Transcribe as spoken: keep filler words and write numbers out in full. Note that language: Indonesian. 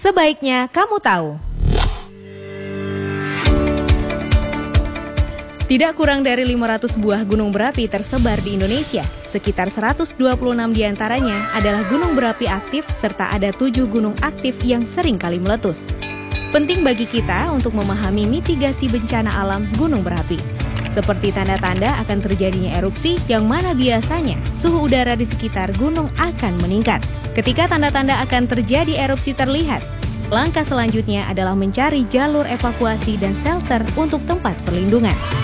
Sebaiknya kamu tahu. Tidak kurang dari lima ratus buah gunung berapi tersebar di Indonesia. Sekitar seratus dua puluh enam diantaranya adalah gunung berapi aktif serta ada tujuh gunung aktif yang sering kali meletus. Penting bagi kita untuk memahami mitigasi bencana alam gunung berapi. Seperti tanda-tanda akan terjadinya erupsi yang mana biasanya suhu udara di sekitar gunung akan meningkat. Ketika tanda-tanda akan terjadi erupsi terlihat, langkah selanjutnya adalah mencari jalur evakuasi dan shelter untuk tempat perlindungan.